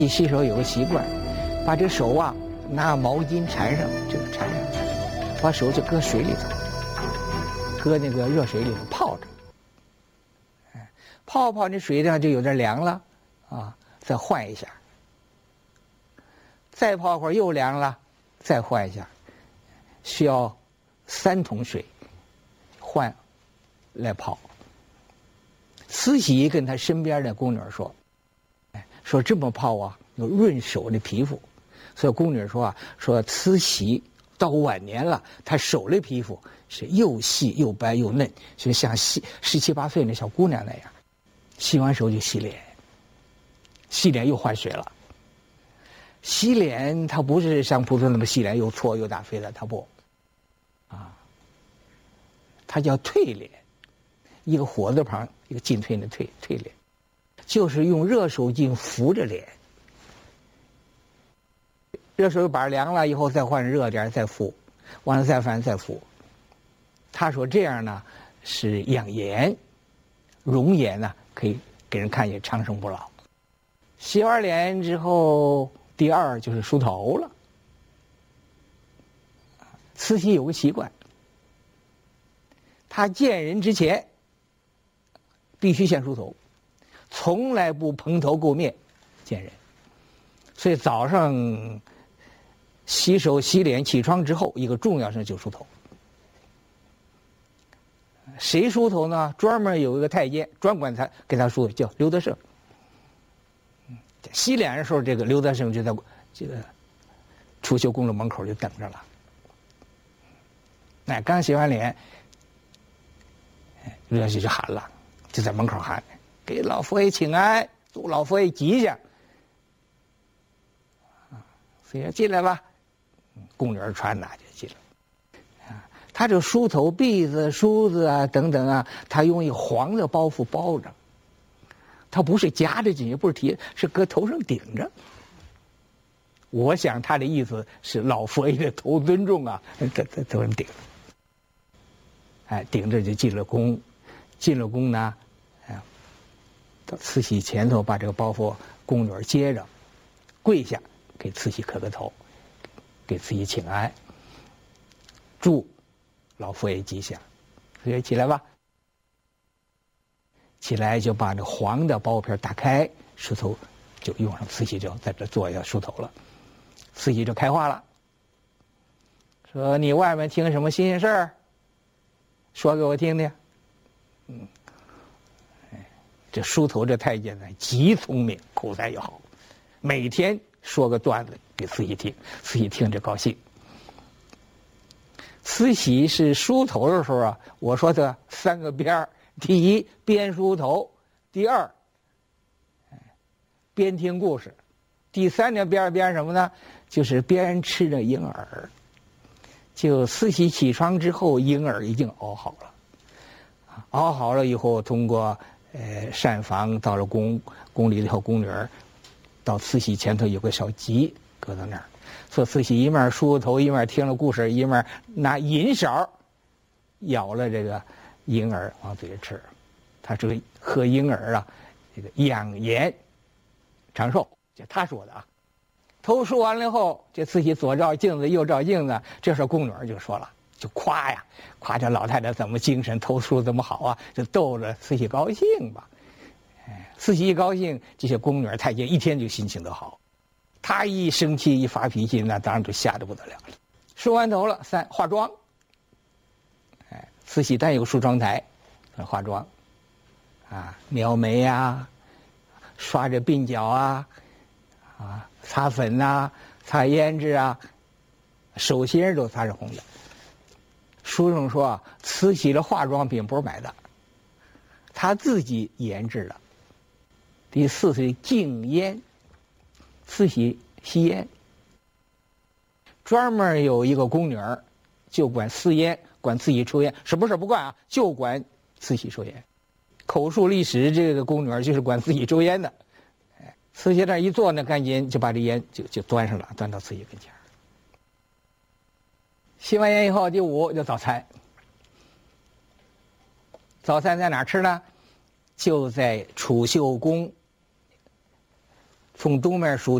洗手有个习惯，把这手啊拿毛巾缠上，把手就搁水里头，搁那个热水里头泡着。泡那水呢就有点凉了，啊，再换一下。再泡会儿又凉了，再换一下。需要3桶水换来泡。慈禧跟她身边的宫女说：“说这么泡啊，有润手的皮肤。”所以宫女说啊，说慈禧到晚年了，她手的皮肤是又细又白又嫩，就像17、18岁那小姑娘那样。洗完手就洗脸，洗脸又换水了。洗脸它不是像普通那么洗脸又搓又打飞的，它不，啊，它叫退脸，一个火字旁，一个进退的退脸，就是用热手巾扶着脸，热手板凉了以后再换热点再敷，完了再翻再敷。他说这样呢是养颜，容颜呢可以给人看也长生不老。洗完脸之后，第2就是梳头了。慈禧有个习惯，她见人之前必须先梳头，从来不蓬头垢面见人。所以早上洗手洗脸起床之后，一个重要事就梳头。谁梳头呢？专门有一个太监专管他给他梳，叫刘德胜。洗脸的时候，这个刘德胜就在这个储秀宫的门口就等着了。刚洗完脸，刘德胜就喊了，就在门口喊：“给老佛爷请安，祝老佛爷吉祥。”所以进来吧，宫女传呐就进来。他这梳头篦子、梳子啊等等啊，他用一个黄的包袱包着，他不是夹着进去，不是提，是搁头上顶着。我想他的意思是老佛爷的头尊重啊，在头上顶着，顶着就进了宫。进了宫呢，到慈禧前头把这个包袱宫女接着，跪下给慈禧磕个头，给慈禧请安，祝老佛爷吉祥。佛爷起来吧，起来就把那黄的包皮打开，梳头就用上。慈禧就在这坐下梳头了。慈禧就开话了，说：“你外面听什么新鲜事儿？说给我听听。”这梳头这太监呢极聪明，口才也好，每天说个段子给慈禧听，慈禧听着高兴。慈禧是梳头的时候啊，我说的3个边儿：第1边梳头，第2边听故事，第3个边什么呢？就是边吃着银耳。就慈禧起床之后，银耳已经熬好了，熬好了以后，通过膳房到了宫里头，宫女到慈禧前头有个小鸡搁到那儿。所以慈禧一面梳头，一面听了故事，一面拿银勺舀了这个银耳往嘴里吃。他这个喝银耳啊，这个养颜长寿，这他说的啊。头梳完了以后，这慈禧左照镜子右照镜子，这时候宫女就说了，就夸呀，夸这老太太怎么精神，头梳怎么好啊，就逗着慈禧高兴吧。慈禧一高兴，这些宫女太监一天就心情都好。他一生气一发脾气，那当然就吓得不得了了。梳完头了，3化妆。慈禧单有梳妆台，化妆，描眉呀，刷着鬓角啊，擦粉呐，擦胭脂啊，手心都擦上红的。书上说啊，慈禧的化妆品不是买的，她自己研制的。第4是净烟。慈禧吸烟，专门有一个宫女就管私烟，管慈禧抽烟，什么事不管啊，就管慈禧抽烟。口述历史这个宫女就是管慈禧抽烟的。慈禧那一坐呢，赶紧就把这烟就端上了，端到慈禧跟前。吸完烟以后，第5就早餐。早餐在哪儿吃呢？就在储秀宫从动脉疏